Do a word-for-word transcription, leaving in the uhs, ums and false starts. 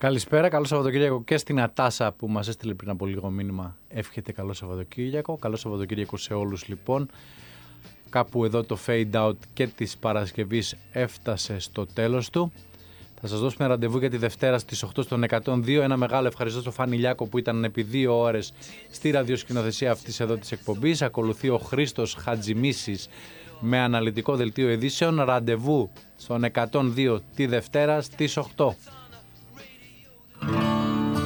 Καλησπέρα, καλό Σαββατοκύριακο και στην Ατάσα που μας έστειλε πριν από λίγο μήνυμα. Εύχεται καλό Σαββατοκύριακο. Καλό Σαββατοκύριακο σε όλους λοιπόν. Κάπου εδώ το fade out και της Παρασκευής έφτασε στο τέλος του. Θα σας δώσουμε ραντεβού για τη Δευτέρα στις οκτώ στον εκατόν δύο. Ένα μεγάλο ευχαριστώ στο Φάνη Λιάκο που ήταν επί δύο ώρες στη ραδιοσκηνοθεσία αυτής εδώ της εκπομπής. Ακολουθεί ο Χρήστος Χατζημίσης με αναλυτικό δελτίο ειδήσεων. Ραντεβού στον εκατόν δύο τη Δευτέρα στις οκτώ.